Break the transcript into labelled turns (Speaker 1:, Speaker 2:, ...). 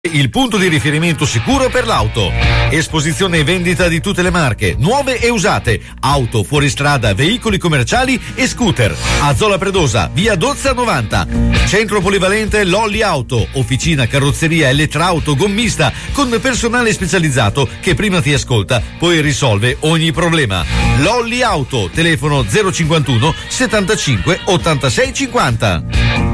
Speaker 1: Il punto di riferimento sicuro per l'auto. Esposizione e vendita di tutte le marche, nuove e usate, auto, fuoristrada, veicoli commerciali e scooter. A Zola Predosa, via Dozza 90. Centro polivalente Lolli Auto, officina, carrozzeria, elettrauto, gommista, con personale specializzato che prima ti ascolta, poi risolve ogni problema. Lolli Auto, telefono 051 75 86 50.